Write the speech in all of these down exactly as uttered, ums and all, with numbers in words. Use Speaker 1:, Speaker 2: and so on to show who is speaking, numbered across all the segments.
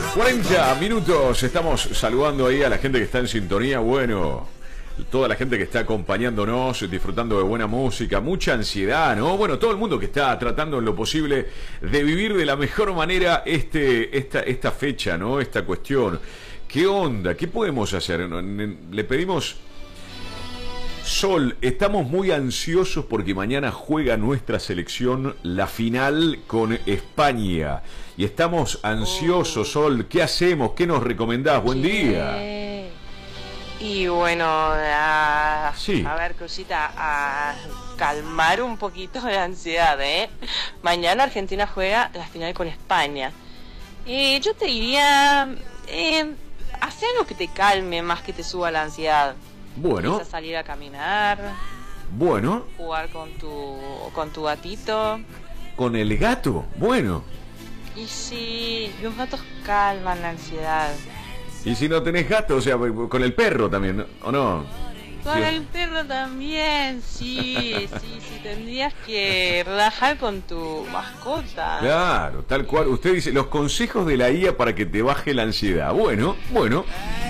Speaker 1: cuarenta minutos, estamos saludando ahí a la gente que está en sintonía, bueno, toda la gente que está acompañándonos, disfrutando de buena música, mucha ansiedad, ¿no? Bueno, todo el mundo que está tratando en lo posible de vivir de la mejor manera este, esta, esta fecha, ¿no? Esta cuestión. ¿Qué onda? ¿Qué podemos hacer? Le pedimos... Sol, estamos muy ansiosos porque mañana juega nuestra selección la final con España. Y estamos ansiosos, Sol. ¿Qué hacemos? ¿Qué nos recomendás? Buen día.
Speaker 2: Y bueno, a,
Speaker 1: sí.
Speaker 2: a ver, cosita, a calmar un poquito la ansiedad, ¿eh? Mañana Argentina juega la final con España. Y yo te diría, eh, haz algo que te calme más que te suba la ansiedad.
Speaker 1: Bueno.
Speaker 2: Empieza a salir a caminar.
Speaker 1: Bueno.
Speaker 2: Jugar con tu, con tu gatito.
Speaker 1: ¿Con el gato? Bueno.
Speaker 2: Y sí, los gatos calman la ansiedad.
Speaker 1: ¿Y si no tenés gato? O sea, con el perro también, ¿o no?
Speaker 2: Con
Speaker 1: Dios.
Speaker 2: el perro también, sí, sí, sí, tendrías que relajar con tu mascota.
Speaker 1: Claro, tal cual. Usted dice, los consejos de la I A para que te baje la ansiedad. Bueno, bueno.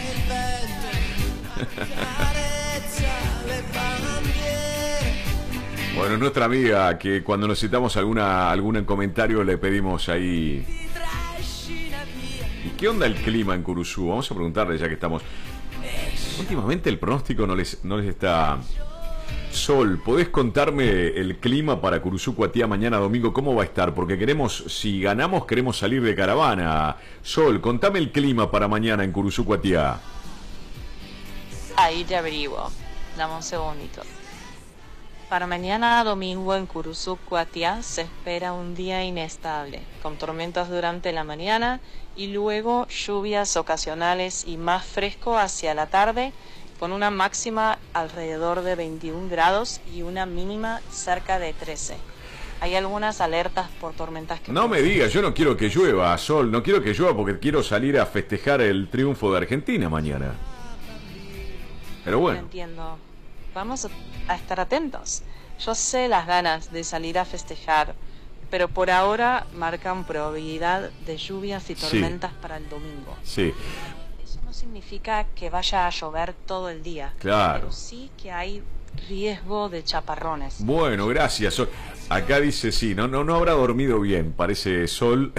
Speaker 1: Bueno, nuestra amiga que cuando necesitamos alguna algún comentario le pedimos ahí. ¿Y qué onda el clima en Curuzú? Vamos a preguntarle ya que estamos. Últimamente el pronóstico no les, no les está. Sol, ¿podés contarme el clima para Curuzú Cuatiá mañana domingo? ¿Cómo va a estar? Porque queremos, si ganamos, queremos salir de caravana. Sol, contame el clima para mañana en Curuzú Cuatiá.
Speaker 2: Ahí te averiguo. Dame un segundito. Para mañana domingo en Curuzú Cuatiá se espera un día inestable, con tormentas durante la mañana y luego lluvias ocasionales y más fresco hacia la tarde, con una máxima alrededor de veintiún grados y una mínima cerca de trece. Hay algunas alertas por tormentas que...
Speaker 1: No me digas, yo no quiero que llueva, Sol, no quiero que llueva porque quiero salir a festejar el triunfo de Argentina mañana. Pero bueno.
Speaker 2: No entiendo. Vamos a estar atentos. Yo sé las ganas de salir a festejar, pero por ahora marcan probabilidad de lluvias y tormentas sí. para el domingo.
Speaker 1: Sí.
Speaker 2: Eso no significa que vaya a llover todo el día.
Speaker 1: Claro.
Speaker 2: Pero sí que hay riesgo de chaparrones.
Speaker 1: Bueno, gracias, Sol. Acá dice sí, no, no, no habrá dormido bien, parece Sol.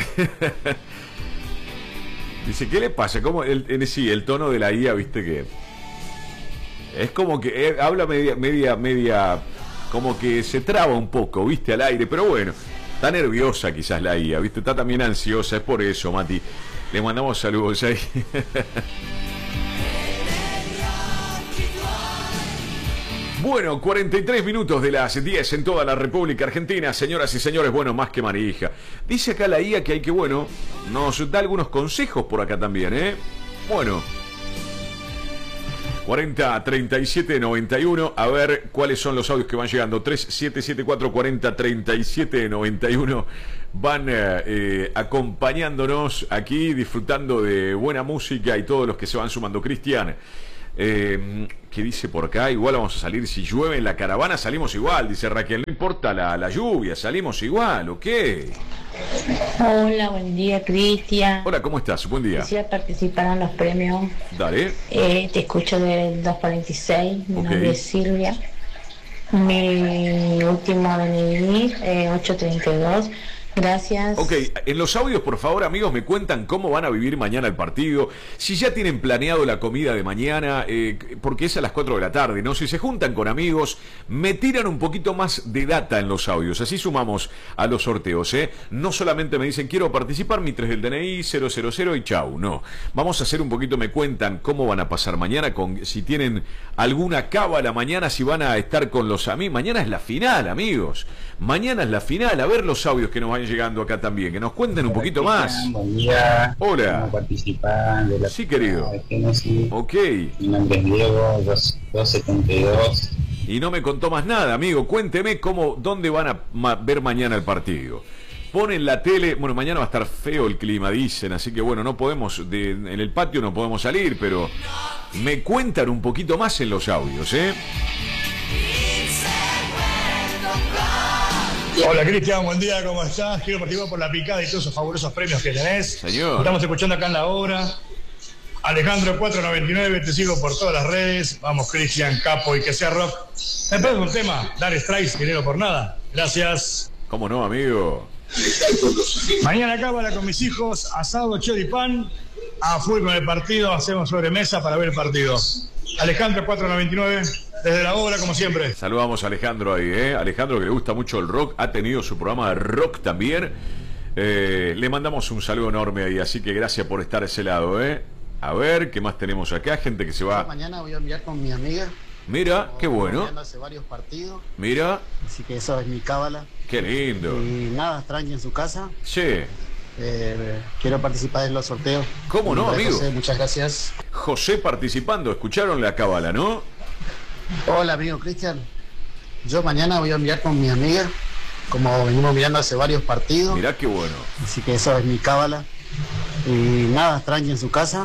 Speaker 1: Dice, ¿qué le pasa? ¿Cómo el, el, sí, el tono de la I A, viste que... Es como que eh, habla media, media, media, como que se traba un poco, viste, al aire, pero bueno, está nerviosa quizás la I A, viste, está también ansiosa, es por eso, Mati. Le mandamos saludos ahí. Bueno, cuarenta y tres minutos de las diez en toda la República Argentina, señoras y señores, bueno, más que manija. Dice acá la I A que hay que, bueno, nos da algunos consejos por acá también, ¿eh? Bueno. cuarenta, treinta y siete, noventa y uno. A ver cuáles son los audios que van llegando. tres siete siete cuatro, cuarenta, treinta y siete, noventa y uno. Van eh, eh, acompañándonos aquí, disfrutando de buena música y todos los que se van sumando. Cristian, eh, ¿qué dice por acá? Igual vamos a salir. Si llueve en la caravana, salimos igual. Dice Raquel, no importa la, la lluvia, salimos igual, ¿ok?
Speaker 3: Hola, buen día, Cristian.
Speaker 1: Hola, ¿cómo estás? Buen día.
Speaker 3: Quisiera participar en los premios.
Speaker 1: Dale.
Speaker 3: Eh, te escucho del dos cuarenta y seis. Mi
Speaker 1: okay.
Speaker 3: nombre es Silvia. Mi último D N I, eh, ocho treinta y dos. Gracias.
Speaker 1: Ok, en los audios, por favor, amigos, me cuentan cómo van a vivir mañana el partido, si ya tienen planeado la comida de mañana, eh, porque es a las cuatro de la tarde, ¿no? Si se juntan con amigos, me tiran un poquito más de data en los audios, así sumamos a los sorteos, ¿eh? No solamente me dicen, quiero participar, mi tres del D N I, cero cero cero y chau, no. Vamos a hacer un poquito, me cuentan cómo van a pasar mañana, con si tienen alguna cábala mañana, si van a estar con los amigos. Mañana es la final, amigos. Mañana es la final, a ver los audios que nos van llegando acá también, que nos cuenten un poquito más.
Speaker 4: Buen día.
Speaker 1: Hola.
Speaker 4: Participar de la
Speaker 1: sí, querido.
Speaker 4: De Génesis.
Speaker 1: Ok.
Speaker 4: Mi nombre es Diego, dos setenta y dos.
Speaker 1: Y no me contó más nada, amigo. Cuénteme cómo, dónde van a ma ver mañana el partido. Ponen la tele, bueno, mañana va a estar feo el clima, dicen, así que bueno, no podemos, de, en el patio no podemos salir, pero me cuentan un poquito más en los audios, ¿eh?
Speaker 5: Hola Cristian, buen día, ¿cómo estás? Quiero participar por la picada y todos esos fabulosos premios que tenés.
Speaker 1: Señor.
Speaker 5: Estamos escuchando acá en la obra. Alejandro cuatro noventa y nueve, te sigo por todas las redes. Vamos Cristian, capo y que sea rock. ¿Me pones un tema? Dar strikes, dinero por nada. Gracias.
Speaker 1: ¿Cómo no, amigo?
Speaker 5: Mañana cábala con mis hijos, asado, choripán, a full con el partido, hacemos sobremesa para ver el partido. Alejandro cuatro noventa y nueve, desde la obra como siempre.
Speaker 1: Saludamos a Alejandro ahí, ¿eh? Alejandro que le gusta mucho el rock, ha tenido su programa de rock también. Eh, le mandamos un saludo enorme ahí, así que gracias por estar a ese lado, ¿eh? A ver, ¿qué más tenemos acá? Gente que se va...
Speaker 6: Mañana voy a enviar con mi amiga.
Speaker 1: Mira, qué bueno.
Speaker 6: Hace varios partidos.
Speaker 1: Mira.
Speaker 6: Así que eso es mi cábala.
Speaker 1: Qué lindo.
Speaker 6: Y nada, tranqui en su casa.
Speaker 1: Sí.
Speaker 6: Eh, quiero participar en los sorteos.
Speaker 1: ¿Cómo no, amigo?
Speaker 6: José, muchas gracias.
Speaker 1: José participando, escucharon la cábala, ¿no?
Speaker 6: Hola, amigo Cristian. Yo mañana voy a enviar con mi amiga. Como venimos mirando hace varios partidos.
Speaker 1: Mirá qué bueno.
Speaker 6: Así que eso es mi cábala. Y nada, tranqui en su casa.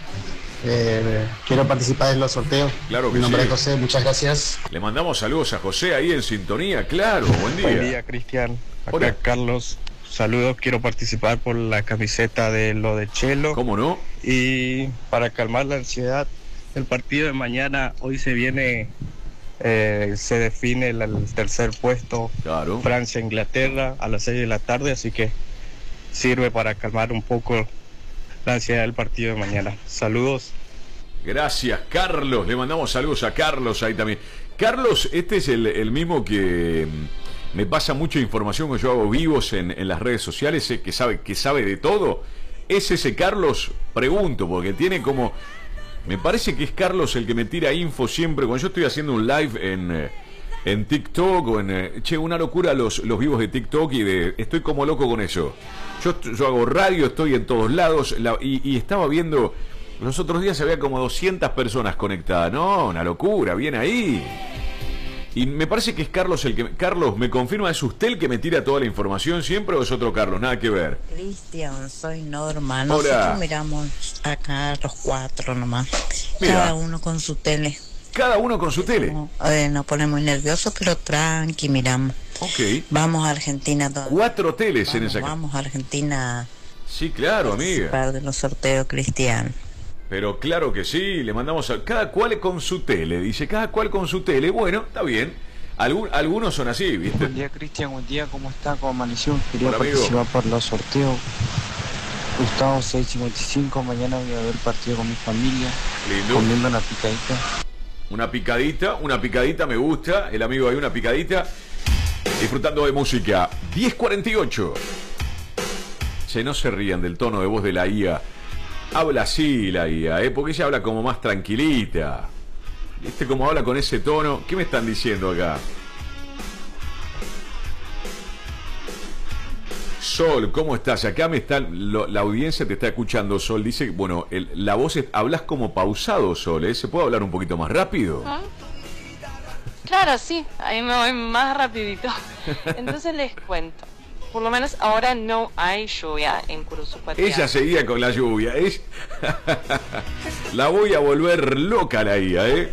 Speaker 6: Eh, quiero participar en los sorteos.
Speaker 1: Claro que
Speaker 6: Mi nombre
Speaker 1: sí.
Speaker 6: es José, muchas gracias.
Speaker 1: Le mandamos saludos a José ahí en sintonía, claro, buen día.
Speaker 7: Buen día, Cristian. Acá
Speaker 1: Hola.
Speaker 7: Carlos. Saludos, quiero participar por la camiseta de lo de Chelo.
Speaker 1: ¿Cómo no?
Speaker 7: Y para calmar la ansiedad, el partido de mañana, hoy se viene, eh, se define el, el tercer puesto.
Speaker 1: Claro.
Speaker 7: Francia-Inglaterra a las seis de la tarde, así que sirve para calmar un poco la ansiedad del partido de mañana. Saludos.
Speaker 1: Gracias, Carlos. Le mandamos saludos a Carlos ahí también. Carlos, este es el, el mismo que mm, me pasa mucha información que yo hago vivos en, en las redes sociales, eh, que sabe, que sabe de todo. ¿Es ese Carlos? Pregunto, porque tiene como... Me parece que es Carlos el que me tira info siempre. Cuando yo estoy haciendo un live en, eh, en TikTok o en... Eh, che, una locura los, los vivos de TikTok y de... Estoy como loco con eso. Yo, yo hago radio, estoy en todos lados la, y, y estaba viendo, los otros días había como doscientas personas conectadas, ¿no? Una locura, bien ahí. Y me parece que es Carlos el que... Carlos, ¿me confirma, es usted el que me tira toda la información siempre o es otro Carlos? Nada que ver.
Speaker 8: Cristian, soy Norma.
Speaker 1: Hola.
Speaker 8: Nosotros miramos acá los cuatro nomás.
Speaker 1: Mira.
Speaker 8: Cada uno con su tele.
Speaker 1: Cada uno con su tele.
Speaker 8: No, eh, nos pone muy nerviosos, pero tranqui, miramos.
Speaker 1: Ok.
Speaker 8: Vamos a Argentina. Todo.
Speaker 1: Cuatro teles
Speaker 8: Vamos,
Speaker 1: en esa...
Speaker 8: vamos a Argentina.
Speaker 1: Sí, claro, amiga.
Speaker 8: Para de los sorteos, Cristian.
Speaker 1: Pero claro que sí, le mandamos a... Cada cual con su tele, dice, cada cual con su tele. Bueno, está bien. Algun, algunos son así, ¿viste?
Speaker 9: Buen día, Cristian, buen día, ¿cómo está? ¿Cómo amaneció? Quería
Speaker 1: Hola, amigo.
Speaker 9: participar por los sorteos. Gustavo seis cincuenta y cinco, mañana voy a ver partido con mi familia.
Speaker 1: Lindo.
Speaker 9: Comiendo una picadita.
Speaker 1: Una picadita, una picadita me gusta. El amigo ahí, una picadita. Disfrutando de música. diez cuarenta y ocho. Che, no se rían del tono de voz de la I A. Habla así la I A, ¿eh? Porque ella habla como más tranquilita. ¿Viste cómo habla con ese tono? ¿Qué me están diciendo acá? Sol, ¿cómo estás? Acá me está, lo, la audiencia te está escuchando, Sol. Dice, bueno, el, la voz es, hablas como pausado, Sol, ¿eh? ¿Se puede hablar un poquito más rápido?
Speaker 2: ¿Ah? Claro, sí, ahí me voy más rapidito. Entonces les cuento. Por lo menos ahora no hay lluvia en Curuzucuatiá.
Speaker 1: Ella seguía con la lluvia. Es... la voy a volver loca la I A, ¿eh?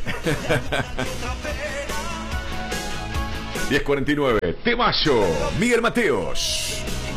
Speaker 1: diez cuarenta y nueve. Temayo. Miguel Mateos.